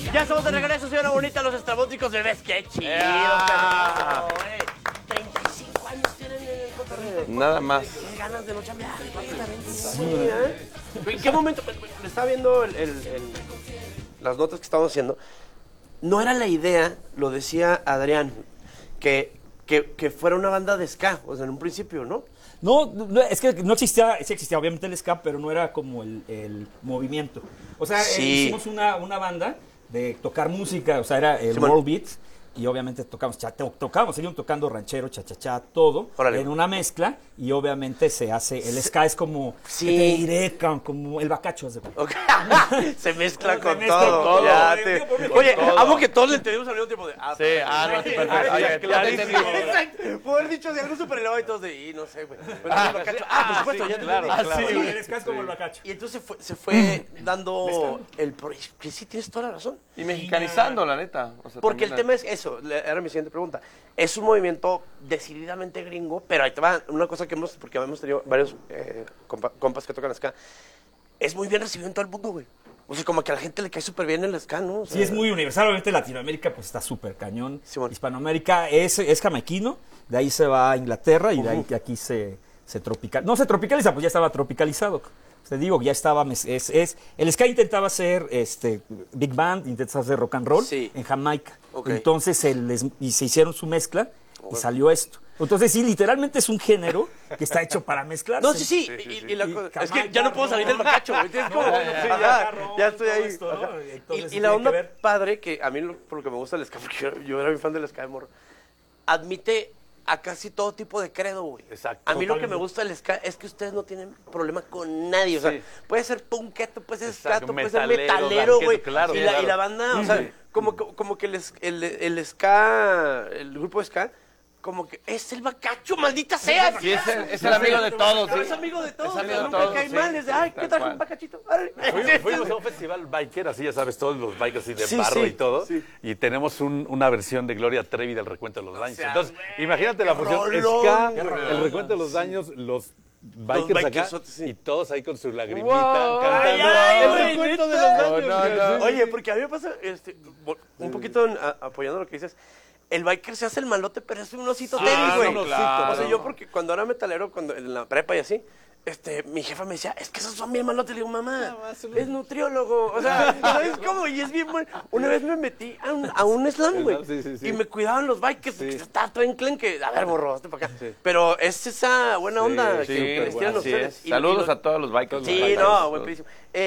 Ya estamos de regreso, señora bonita, los estrabóticos bebés. ¡Qué chido, 35 años tienen en el cotorreo. Nada más. Qué ganas de no chambear. ¿En qué momento? Le estaba viendo las notas que estábamos haciendo. No era la idea, lo decía Adrián, que fuera una banda de ska, o sea, en un principio, ¿no? No, es que no existía, sí existía obviamente el ska, pero no era como el movimiento. O sea, Sí. hicimos una banda de tocar música, o sea, era el Simón. World Beat, y obviamente seguimos tocando ranchero, cha-cha-cha, todo, Órale. en una mezcla, y obviamente se hace, el ska es como, Sí. ¿qué te diré? Como el bacacho, haz de cuenta. Ok. Se mezcla Se con mezcla todo. todo. Ya Con te- todo. Oye, amo que todos le entendimos al mismo tiempo de... Sí, no, perfecto. Oye, clarísimo. Exacto. Puedo haber dicho de algo súper elevado y todos de... Y no sé, güey. Pero el bacacho. Por supuesto, sí, ya te claro, entendí. claro. Sí, el ska es como el bacacho. Y entonces se fue dando el... Que sí, tienes toda la razón. Y mexicanizando, la neta. O sea, Porque el también tema es eso, era mi siguiente pregunta. Es un movimiento decididamente gringo, pero ahí te va una cosa que porque hemos tenido varios compas que tocan ska. Es muy bien recibido en todo el mundo, güey. O sea, como que a la gente le cae súper bien el ska, ¿no? O sea, Sí, es muy universal. Obviamente Latinoamérica pues está súper cañón. Simón. Hispanoamérica es jamaiquino, de ahí se va a Inglaterra y de ahí que aquí se tropicaliza. No se tropicaliza, pues ya estaba tropicalizado. Te digo, ya estaba, el ska intentaba hacer big band, intentaba hacer rock and roll Sí. en Jamaica. Ok. Entonces se hicieron su mezcla y salió esto. Entonces sí, literalmente es un género que está hecho para mezclarse. No, sí. Y la cosa- es que ya no puedo salir del bacacho, güey. Es como, ya estoy ahí. Esto, ¿no? Ajá. Entonces, Y la tiene onda que ver. padre, que a mí por lo que me gusta el ska, porque yo era muy fan del ska de morro, admite a casi todo tipo de credo, güey. Exacto. A mí lo que Totalmente. me gusta del ska es que ustedes no tienen problema con nadie. O sea, Sí. puede ser punketo, puede ser Exacto, skato, puede ser metalero, metalero, güey. darketo, claro, y, claro. y la banda, o sea, como que el ska, el grupo de ska, como que es el bacacho, maldita sea. Sí, es el amigo de todos. No, sí. es amigo de todos, Es amigo de nunca todos, cae sí. mal, es de, ay, ¿qué Tal trajo cual. un bacachito? Órale. Fuimos a un festival biker, así ya sabes, todos los bikers así de Sí, barro sí, y todo. sí. Y tenemos una versión de Gloria Trevi del Recuento de los Daños. sea, Entonces, güey, imagínate la función rolón, ska, qué rolón. el Recuento de los Daños, los bikers acá, bikersotes, sí. y todos ahí con su lagrimita, Wow. cantando Ay, el güey, Recuento de ¿neta? los Daños. Oye, porque a mí me pasa, un poquito apoyando lo que dices, el biker se hace el malote, pero es un osito tenis, güey. no, O sea, yo porque cuando era metalero, en la prepa y así, mi jefa me decía, es que esos son bien malotes. Le digo, mamá, es nutriólogo. O sea, ¿sabes cómo? Y es bien bueno. Una vez me metí a un slam, güey. Sí. Y me cuidaban los bikers, porque estaba todo enclenque. A ver, borro, hazte para acá. Pero es esa buena onda Sí, que les tienen así ustedes. es. Saludos a todos los bikers. Sí, no, buenísimo.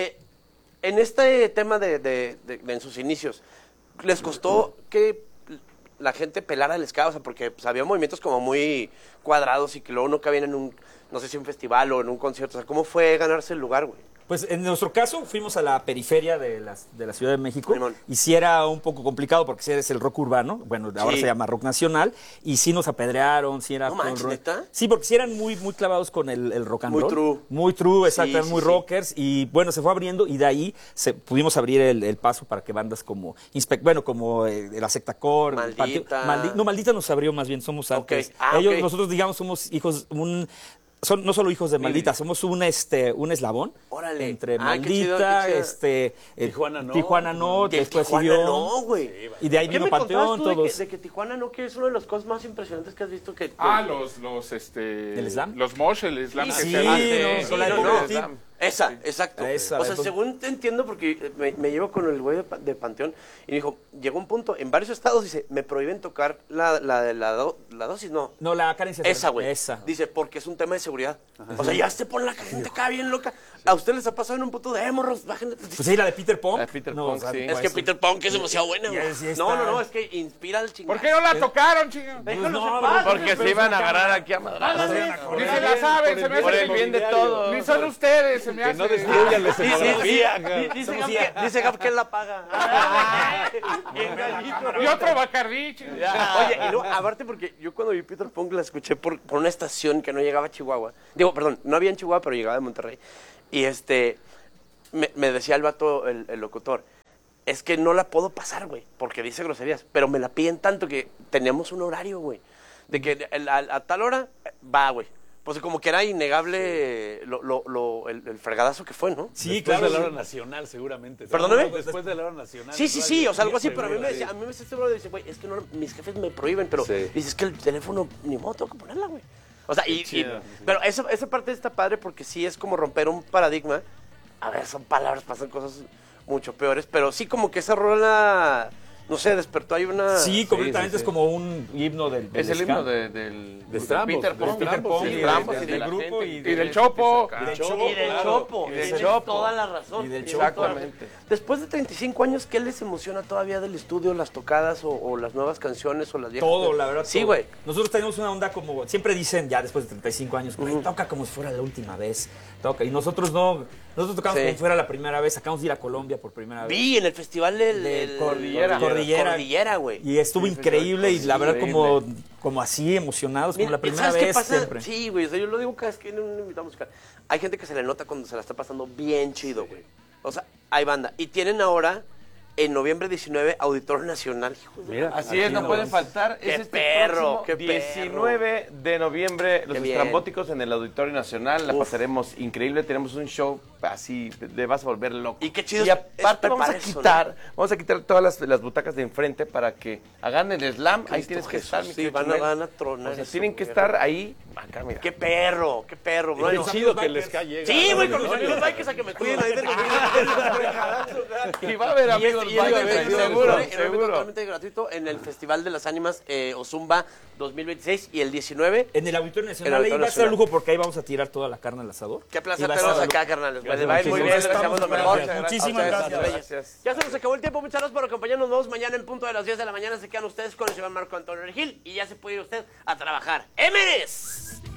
En este tema de en sus inicios, ¿les costó que la gente pelara el ska? O sea, porque pues, había movimientos como muy cuadrados y que luego no cabían en un, no sé si un festival o en un concierto. O sea, ¿cómo fue ganarse el lugar, güey? Pues en nuestro caso fuimos a la periferia de la Ciudad de México Simón. y sí era un poco complicado porque sí eres el rock urbano, bueno, ahora Sí. se llama rock nacional, y sí nos apedrearon, sí era... No todo el manches, rollo. ¿neta? Sí, porque sí eran muy clavados con el rock and Muy roll. true. Muy true, exacto, Sí, eran sí, muy sí. rockers y bueno, se fue abriendo y de ahí pudimos abrir el paso para que bandas como, como la Secta Core, Maldita. Maldita nos abrió más bien, somos Ok. antes. Ah, ok. Nosotros digamos somos hijos, no solo hijos de Maldita, somos un eslabón Órale. entre Ah, qué chido, Maldita, qué chido. Tijuana no. Que después Tijuana siguió. no, güey. Y de ahí ¿Qué vino me Panteón, contabas tú todos. de que Tijuana no, que es una de las cosas más impresionantes que has visto que... ¿El slam? Los mosh, el slam que Sí, se hace. no, con la no, época no. de Tim. Esa, exacto. Esa, o sea, entonces- según te entiendo, porque me llevo con el güey de Panteón y me dijo, llegó un punto, en varios estados, dice, me prohíben tocar la dosis, no. No, la carencia. Esa, güey. Esa. Dice, porque es un tema de seguridad. O sea, ya se pone la gente acá bien loca. ¿A ustedes les ha pasado en un punto de morros? Bajen de... Pues sí, la de Peter Pong. La de Peter No, Pong, o sea, sí. Es que Peter Punk es demasiado buena, güey. Ya, sí está. No, es que inspira al chingado. ¿Por qué no la tocaron, chingón? Déjalos no, en paz, Porque güey. se iban a agarrar aquí a madrazos. Ni se la saben, se me Por hace el bien de todos. Ni son ustedes, se me Que hace. no destruyan la escenografía. Dice Gab que él la paga. Bien gallito. Y otro Bacardí, chingón. Oye, y luego, aparte porque yo cuando vi Peter Punk la escuché por una estación que no llegaba a Chihuahua. Digo, perdón, no había en Chihuahua, pero llegaba de Monterrey. Y me decía el vato, el locutor, es que no la puedo pasar, güey, porque dice groserías, pero me la piden tanto que teníamos un horario, güey, de que a tal hora va, güey. Pues como que era innegable el fregadazo que fue, ¿no? Sí, Después claro. de la hora nacional, seguramente. ¿Perdóname? Después de la hora nacional. Sí, o sea, algo así, pero a mí seguro, me decía, a mí me decía este brother, dice, güey, es que no, mis jefes me prohíben, pero Sí. dices que el teléfono, ni modo, tengo que ponerla, güey. O sea, pero esa parte está padre porque sí es como romper un paradigma. A ver, son palabras, pasan cosas mucho peores, pero sí como que esa rola, no sé, despertó ahí una... Sí, completamente sí. es como un himno del Es el ska. himno del De Strambos, Peter de Pong. Peter Pong, Sí, y de Strambos, de y del la grupo, gente y que- del Chopo. Y del Y del claro. Chopo, y del tienes Chopo. toda la razón. Y del tienes Chopo. toda la razón. Exactamente. Después de 35 años, ¿qué les emociona todavía del estudio, las tocadas o las nuevas canciones o las viejas? Todo, la verdad. Sí, todo. güey. Nosotros tenemos una onda como, siempre dicen ya después de 35 años, güey, toca como si fuera la última vez. Toca. Y nosotros no, nosotros tocamos Sí. como si fuera la primera vez. Acabamos de ir a Colombia por primera vez. Vi en el festival del Cordillera, güey. Y estuvo increíble y la verdad como así emocionados, como Mira, la primera ¿sabes qué vez pasa? siempre. Sí, güey, o sea, yo lo digo cada vez que viene un invitado musical. Hay gente que se le nota cuando se la está pasando bien chido, güey. O sea, hay banda. Y tienen ahora, en noviembre 19, Auditorio Nacional. Hijo de- Así es, no puede faltar. Qué Es este perro, próximo qué perro. 19 de noviembre, los Qué bien. estrambóticos en el Auditorio Nacional. La Uf. pasaremos increíble. Tenemos un show así, te vas a volver loco. Y qué chido Y es aparte vamos a preparar eso, vamos a quitar todas las butacas de enfrente para que hagan el slam. Ahí Cristo tienes que Jesús, estar, mi sí, querido van Chumel. a tronar O sea, eso, tienen que güey. estar ahí. Acá, mira. Qué perro, bro. Qué chido que el ska llega. Sí, a güey, los con mis amigos bikers a que me cuiden ahí de los Y va a haber amigos Y este bikers, evento seguro, es seguro. totalmente gratuito en el Festival de las Ánimas Ozumba 2026 y el 19. En el Auditorio Nacional, El Auditorio ahí va a ser Nacional. lujo porque ahí vamos a tirar toda la carne al asador. Qué Y placer va a tenerlos estar- acá, carnales. Gracias, Va a ir muy bien, les muchísimas deseamos lo gracias. mejor. Muchísimas A ustedes, gracias. Ya se nos acabó el tiempo, muchas gracias por acompañarnos. Nos vemos mañana en punto de las 10 de la mañana. Se quedan ustedes con el señor Marco Antonio Regil y ya se puede ir usted a trabajar. ¡Emeres!